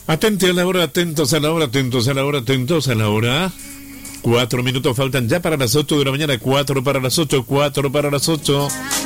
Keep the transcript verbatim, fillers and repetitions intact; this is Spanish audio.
Atentos a la hora, atentos a la hora, atentos a la hora, atentos a la hora. Cuatro minutos faltan ya para las ocho de la mañana. Cuatro para las ocho, cuatro para las ocho.